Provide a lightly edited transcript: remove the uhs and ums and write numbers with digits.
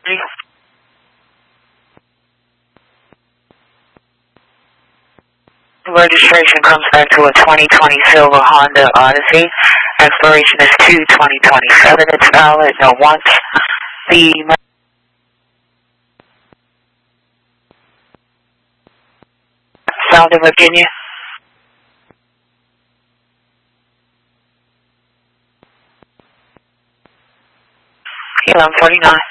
The registration comes back to a 2020 Silver Honda Odyssey. Expiration is 2/2027. It's valid once the Sound of Virginia. 11:49.